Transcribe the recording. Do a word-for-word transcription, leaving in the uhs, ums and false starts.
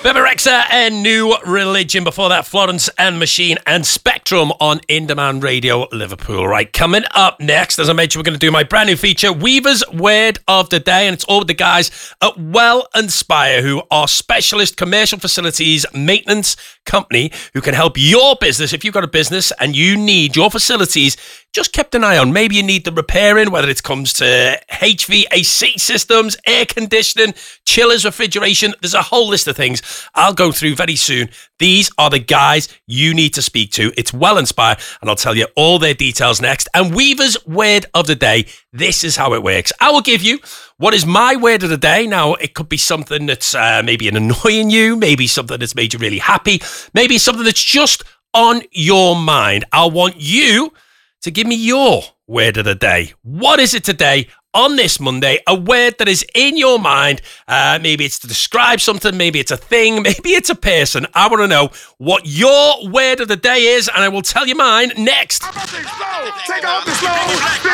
Bebe Rexha and New Religion. Before that, Florence and Machine and Spectrum on In Demand Radio Liverpool. Right, coming up next, as I mentioned, we're going to do my brand new feature, Weaver's Word of the Day, and it's all with the guys at Well Inspire, who are specialist commercial facilities maintenance company who can help your business. If you've got a business and you need your facilities just kept an eye on, maybe you need the repairing, whether it comes to H V A C systems, air conditioning, chillers, refrigeration. There's a whole list of things I'll go through very soon. These are the guys you need to speak to. It's Well Inspire, and I'll tell you all their details next. And Weaver's Word of the Day, this is how it works. I will give you what is my word of the day. Now, it could be something that's uh, maybe annoying you, maybe something that's made you really happy, maybe something that's just on your mind. I want you to give me your word of the day. What is it today on this Monday? A word that is in your mind. Uh, maybe it's to describe something. Maybe it's a thing. Maybe it's a person. I want to know what your word of the day is, and I will tell you mine next. Take off the slow.